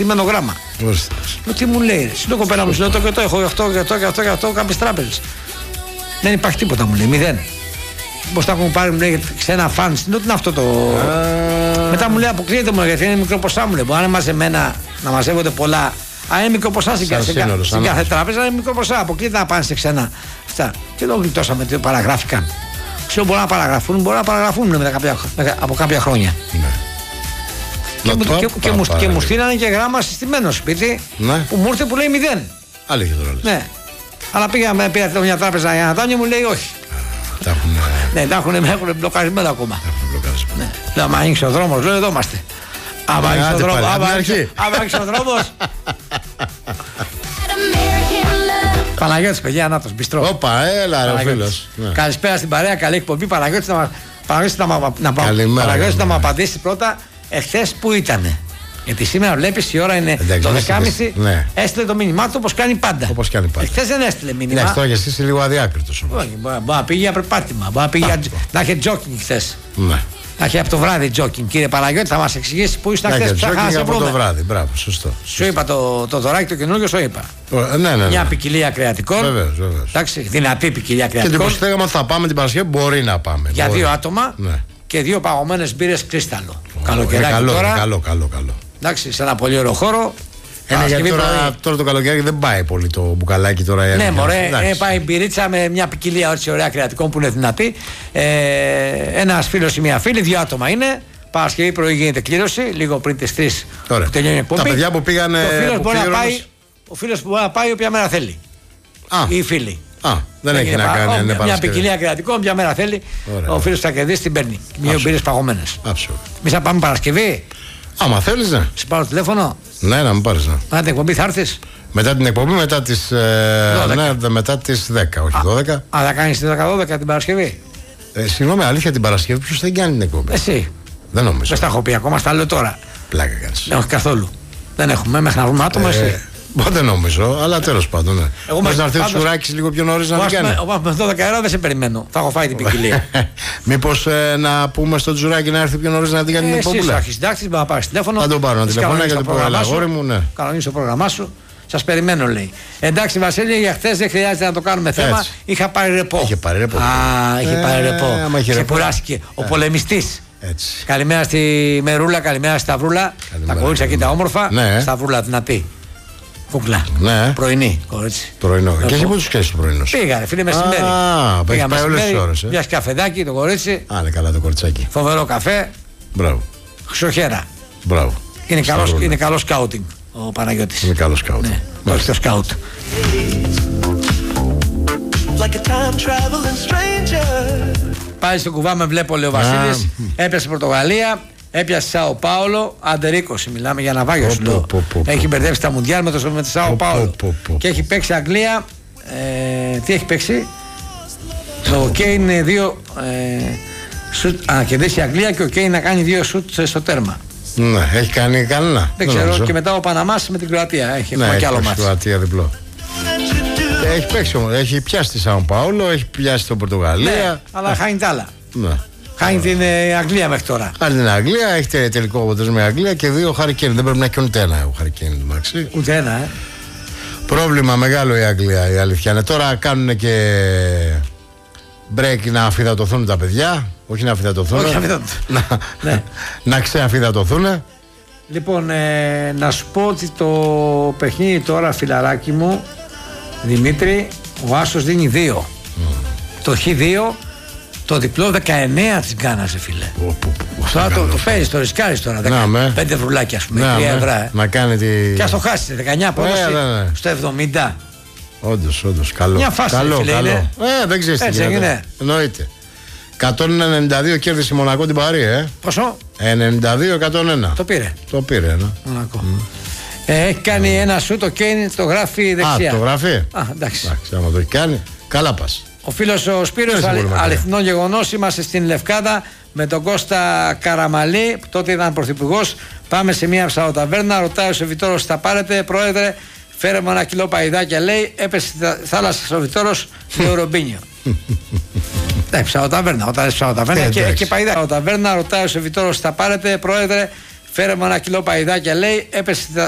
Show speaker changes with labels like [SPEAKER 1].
[SPEAKER 1] στημένο γράμμα. Τι μου λέει, εσύ το κοπέλα μου, λέω το και το έχω, αυτό κάποιες τράπεζες. Δεν υπάρχει τίποτα, μου λέει, 0. Πώς τα έχουν πάρει, μου λέει, ξένα φαν. Τι είναι αυτό το. Μετά μου λέει, αποκλείεται μου, γιατί είναι μικρό ποσά, μου λέει. Μπορεί να είναι μαζεμένα, να μαζεύονται πολλά. Αν είναι μικρό ποσά στην κάθε τράπεζα, είναι μικρό ποσά. Αποκλείεται να πάνε σε ξένα αυτά. Και εδώ γλιτώσαμε, τι παραγράφηκαν. Ξέρω, μπορεί να παραγραφούν, από κάποια χρόνια. Και μου στείλανε και γράμμα συστημένο σπίτι που μου ήρθε που λέει 0.
[SPEAKER 2] Αλήθεια τώρα.
[SPEAKER 1] Ναι. Αλλά πήρα μια τράπεζα για να δάνειο, μου λέει όχι. Τα έχουν μπλοκαρισμένο ακόμα. Λέω, άμα ανοίξει ο δρόμος, λέω, εδώ είμαστε. Άμα ανοίξει ο δρόμος. Παναγιώτης, παιδιά, Ανάτος, μπιστρό.
[SPEAKER 2] Όπα, έλα ρε ο φίλος.
[SPEAKER 1] Καλησπέρα στην παρέα, καλή εκπομπή. Παναγιώτης, να μου απαντήσει πρώτα, εχθές που ήτανε. Γιατί σήμερα βλέπεις η ώρα είναι το 10.30. Ναι. Έστειλε το μήνυμά του όπως κάνει πάντα. Εχθές δεν έστειλε μήνυμα.
[SPEAKER 2] Εντάξει, τώρα εσύ είσαι λίγο αδιάκριτος.
[SPEAKER 1] Όχι, μπορεί να πήγε για περπάτημα. Μπορεί να πήγε να είχε τζόκινγκ χθες. Ναι. Να είχε από το βράδυ τζόκινγκ. Κύριε Παναγιώτη, θα μας εξηγήσει πού ήσταν χθες.
[SPEAKER 2] Τζόκινγκ από το βράδυ. Μπράβο, σωστό.
[SPEAKER 1] Σου είπα το δωράκι το καινούργιο, σου είπα.
[SPEAKER 2] Ναι.
[SPEAKER 1] Μια ποικιλία κρεατικών.
[SPEAKER 2] Βεβαίως.
[SPEAKER 1] Εντάξει, δυνατή ποικιλία κρεατικών.
[SPEAKER 2] Και την λέγαμε ότι θα πάμε την Παρασκευή, μπορεί να πάμε.
[SPEAKER 1] Για 2 άτομα και 2 παγωμένες μπύρες κρίσταλο. Καλοκαιράκι τώρα.
[SPEAKER 2] Καλό.
[SPEAKER 1] Εντάξει, σε ένα πολύ ωραίο χώρο.
[SPEAKER 2] Γιατί τώρα το καλοκαίρι δεν πάει πολύ το μπουκαλάκι τώρα.
[SPEAKER 1] Ναι, μωρέ, πάει μπυρίτσα με μια ποικιλία έτσι ωραία κρεατικών που είναι δυνατή. Ένας φίλος ή μια φίλη, 2 άτομα είναι. Παρασκευή πρωί γίνεται κλήρωση, λίγο πριν τις 3 που τελειώνει η εκπομπή.
[SPEAKER 2] Τα παιδιά που πήγαν.
[SPEAKER 1] Ο φίλος που μπορεί να πάει όποια μέρα θέλει. Ή οι φίλοι.
[SPEAKER 2] Δεν έχει να κάνει.
[SPEAKER 1] Μια ποικιλία κρεατικών, όποια μέρα θέλει. Ο φίλος που θα κερδίσει την παίρνει. Μια μπύρες παγωμένες. Εμείς θα πάμε Παρασκευή.
[SPEAKER 2] Άμα θέλεις, ναι.
[SPEAKER 1] Σε πάρω τηλέφωνο.
[SPEAKER 2] Ναι, να μου πάρεις.
[SPEAKER 1] Μετά την εκπομπή θα έρθεις.
[SPEAKER 2] Μετά την εκπομπή, μετά τις 10, όχι 12.
[SPEAKER 1] Θα κάνεις τη 10-12 την Παρασκευή.
[SPEAKER 2] Συγγνώμη, αλήθεια την Παρασκευή, ποιος θα κάνει την εκπομπή?
[SPEAKER 1] Εσύ.
[SPEAKER 2] Δεν νομίζω.
[SPEAKER 1] Δεν στα έχω πει ακόμα, στα λέω τώρα.
[SPEAKER 2] Πλάκα κάνεις.
[SPEAKER 1] Όχι καθόλου. Δεν έχουμε, μέχρι να βρούμε άτομα εσύ.
[SPEAKER 2] Δεν νομίζω, αλλά τέλος πάντων. Ναι. Μπορεί να έρθει ο Τσουράκης λίγο πιο νωρίς να την κάνει.
[SPEAKER 1] Με 12 ώρα δεν σε περιμένω. Θα έχω φάει την ποικιλία.
[SPEAKER 2] Μήπως να πούμε στον Τσουράκη να έρθει πιο νωρίς να την κάνει την εκπομπή?
[SPEAKER 1] Εσύ έχει συντάξει, να πάρει τηλέφωνο.
[SPEAKER 2] Θα τον πάρω ένα τηλέφωνο για το πρόγραμμα. Αγόρι μου, ναι.
[SPEAKER 1] Κανονίσω το πρόγραμμά σου. Σας περιμένω, λέει. Εντάξει, Βασίλη, για χθες δεν χρειάζεται να το κάνουμε θέμα. Είχα πάρει ρεπό.
[SPEAKER 2] Είχε πάρει ρεπό.
[SPEAKER 1] Είχε πάρει ρεπό. Ξεκουράστηκε. Ο πολεμιστής. Καλημέρα στη Μερούλα, καλημέρα στη Σταυρούλα. Τα κορίτσια εκεί τα όμορφα. Σταυρούλα δυνατή. Κούκλα.
[SPEAKER 2] Ναι.
[SPEAKER 1] Πρωινή, κορίτσι.
[SPEAKER 2] Πρωινό. Και εσύ πού τους κάνεις το πρωινό?
[SPEAKER 1] Πήγανε, φίλε, μεσημέρι.
[SPEAKER 2] Πήγα πάει όλες τις ώρες.
[SPEAKER 1] Μια καφεδάκι το κορίτσι.
[SPEAKER 2] Είναι καλά το κοριτσάκι.
[SPEAKER 1] Φοβερό καφέ.
[SPEAKER 2] Μπράβο.
[SPEAKER 1] Χρυσοχέρα.
[SPEAKER 2] Μπράβο.
[SPEAKER 1] Είναι καλό σκάουτινγκ ο Παναγιώτης.
[SPEAKER 2] Είναι καλό σκάουτ.
[SPEAKER 1] Ναι, το σκάουτ. Πάλι στο κουβάμε, βλέπω, λέει ο Βασίλης. Έπιασε Πορτογαλία. Έπιασε Σάο Πάολο, Άντερ 20. Μιλάμε για ναυάγιο σου λέω. Έχει μπερδέψει τα Μουντιάλ με το Σάο Πάολο. Και έχει παίξει Αγγλία. Τι έχει παίξει? Ο Κέιν 2 σουτ. Κερδίσει η Αγγλία και ο Κέιν να κάνει 2 σουτ στο τέρμα.
[SPEAKER 2] Ναι, έχει κάνει κανένα.
[SPEAKER 1] Δεν ξέρω. Και μετά ο Παναμάς με την Κροατία. Έχει κι άλλο μάτι.
[SPEAKER 2] Κροατία διπλό. Έχει παίξει όμως. Έχει πιάσει τη Σάο Πάολο, έχει πιάσει την Πορτογαλία.
[SPEAKER 1] Αλλά χάνει τα άλλα. Χάνει την Αγγλία μέχρι τώρα.
[SPEAKER 2] Χάνει την Αγγλία, έχει τελικό αποτέλεσμα η Αγγλία και 2 Χάρι Κέιν. Δεν πρέπει να έχει ούτε ένα ο Χάρι Κέιν.
[SPEAKER 1] Ούτε ένα,
[SPEAKER 2] Πρόβλημα μεγάλο η Αγγλία, η αλήθεια είναι. Τώρα κάνουν και break να αφιδατωθούν τα παιδιά. Όχι να αφιδατωθούν. Να ξεαφιδατωθούν.
[SPEAKER 1] Λοιπόν, να σου πω ότι το παιχνίδι τώρα, φιλαράκι μου, Δημήτρη, ο Άσος δίνει 2. Το Χ2. Το διπλό 19 της Γκάνας, φίλε. Τώρα το παίρνεις, το ρισκάρεις τώρα. 5 βρουλάκια, ας πούμε. 3 ευρώ.
[SPEAKER 2] Να κάνει τη.
[SPEAKER 1] Και ας το χάσεις. 19 απόδοση στο 70.
[SPEAKER 2] Όντως, καλό.
[SPEAKER 1] Μια φάση, φίλε.
[SPEAKER 2] Δεν ξέρεις τι γίνεται. Εννοείται. 192 κέρδισε η Μονακό την Παρί,
[SPEAKER 1] Πόσο?
[SPEAKER 2] 92-101.
[SPEAKER 1] Το πήρε, Μονακό. Έχει κάνει ένα σου, το Κέιν, το γράφει δεξιά.
[SPEAKER 2] Το γράφει.
[SPEAKER 1] Εντάξει.
[SPEAKER 2] Άμα το έχει κάνει, καλά πας.
[SPEAKER 1] Ο φίλος ο Σπύρος, αληθινό γεγονός, είμαστε στην Λευκάδα με τον Κώστα Καραμαλή, που τότε ήταν πρωθυπουργός. Πάμε σε μια ψαροταβέρνα, ρωτάει ο σερβιτόρος, θα πάρετε, πρόεδρε, φέρε μου 1 κιλό παϊδάκια, λέει, έπεσε στη θάλασσα ο σερβιτόρος με ρομπίνιο. Ναι, ψαροταβέρνα, όταν είσαι ψαροταβέρνα και παϊδάκια. Ψαροταβέρνα, ρωτάει ο σερβιτόρος, θα πάρετε, πρόεδρε, φέρε μου 1 κιλό παϊδάκια, λέει, έπεσε στη